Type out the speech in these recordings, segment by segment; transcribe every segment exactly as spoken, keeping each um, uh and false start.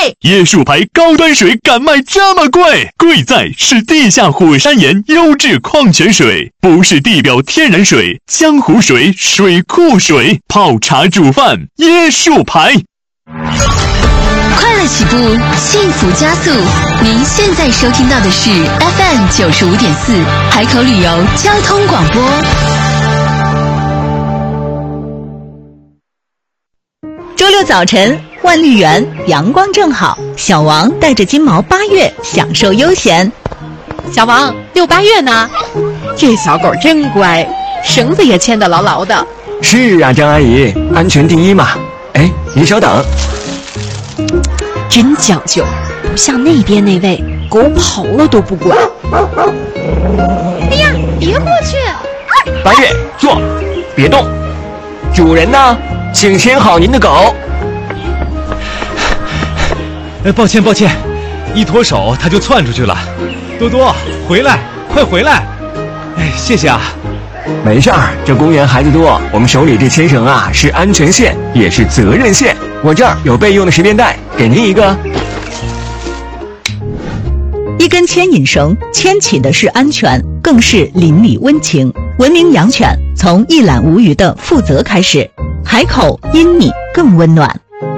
椰树牌高端水敢卖这么贵？贵在是地下火山岩优质矿泉水，不是地表天然水、江湖水、水库水，泡茶煮饭椰树牌。 快乐起步，幸福加速。您现在收听到的是 F M 九十五点四海口旅游交通广播。 周六早晨，万绿园阳光正好，小王带着金毛八月享受悠闲。 小王，遛八月呢？这小狗真乖，绳子也牵得牢牢的。 是啊，张阿姨，安全第一嘛。哎，您稍等。 真讲究，不像那边那位，狗跑了都不管。 哎呀，别过去！ 八月，坐，别动。主人呢？请牵好您的狗。 哎，抱歉抱歉，一脱手它就窜出去了。多多，回来，快回来！哎，谢谢啊。 没事儿，这公园孩子多，我们手里这牵绳啊是安全线，也是责任线。我这儿有备用的十便带，给您一个。 一根牵引绳，牵起的是安全，更是邻里温情。文明养犬，从一览无余的负责开始。海口因你更温暖。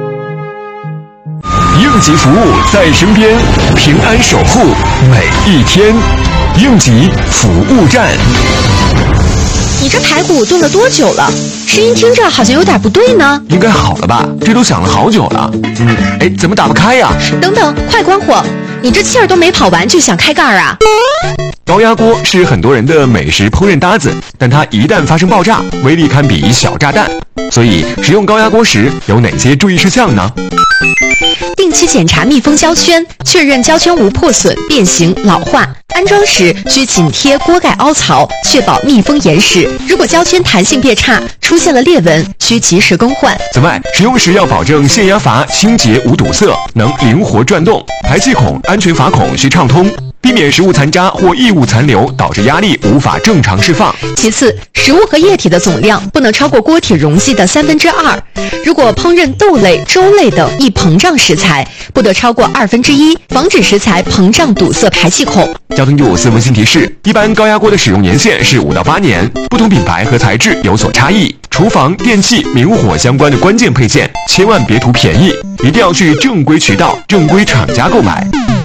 应急服务在身边，平安守护每一天。应急服务站。 你这排骨炖了多久了？声音听着好像有点不对呢。 应该好了吧？这都响了好久了。嗯，哎，怎么打不开呀？ 等等，快关火！你这气儿都没跑完就想开盖啊？ 高压锅是很多人的美食烹饪搭子，但它一旦发生爆炸，威力堪比小炸弹。所以使用高压锅时有哪些注意事项呢？ 定期检查密封胶圈，确认胶圈无破损、变形、老化。安装时需紧贴锅盖凹槽，确保密封严实。如果胶圈弹性变差，出现了裂纹，需及时更换。 此外，使用时要保证泄压阀清洁无堵塞，能灵活转动，排气孔、安全阀孔需畅通。避免食物残渣或异物残留导致压力无法正常释放。 其次，食物和液体的总量不能超过锅体容积的三分之二。如果烹饪豆类、粥类等易膨胀食材，不得超过二分之一，防止食材膨胀堵塞排气孔。 交通九五四温馨提示：一般高压锅的使用年限是五到八年，不同品牌和材质有所差异。厨房、电器、明火相关的关键配件，千万别图便宜，一定要去正规渠道、正规厂家购买。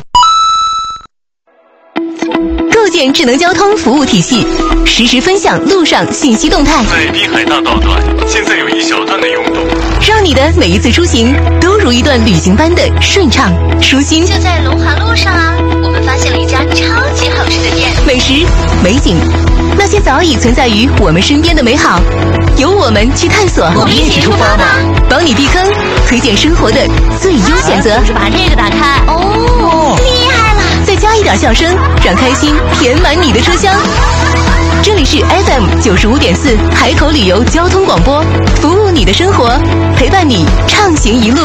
构建智能交通服务体系，实时分享路上信息动态。 在滨海大道段，现在有一小段的拥堵， 让你的每一次出行都如一段旅行般的顺畅舒心。 就在龙华路上啊，我们发现了一家超级好吃的店， 美食、美景，那些早已存在于我们身边的美好，由我们去探索。 我们一起出发吧， 帮你避坑，推荐生活的最优选择。 就是把这个打开哦，厉害了！ 再加一点笑声，让开心填满你的车厢。这里是 F M 九十五点四海口旅游交通广播，服务你的生活，陪伴你畅行一路。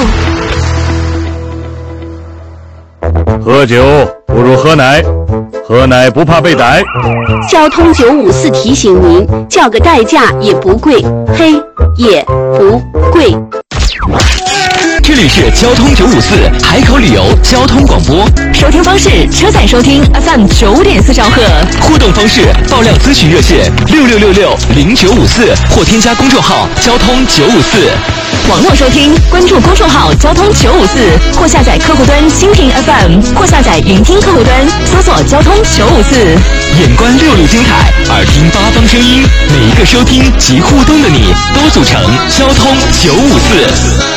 喝酒不如喝奶，喝奶不怕被逮。 交通九五四提醒您，叫个代驾也不贵，嘿，也不贵。 这里是交通九五四海口旅游交通广播， 收听方式：车载收听 F M 九点四兆赫。 互动方式：爆料咨询热线六六六六零九五四，或添加公众号交通九五四。 网络收听，关注公众号交通九五四，或下载客户端蜻蜓 F M， 或下载云听客户端，搜索交通九五四。 眼观六路精彩，耳听八方声音，每一个收听及互动的你，都组成交通九五四。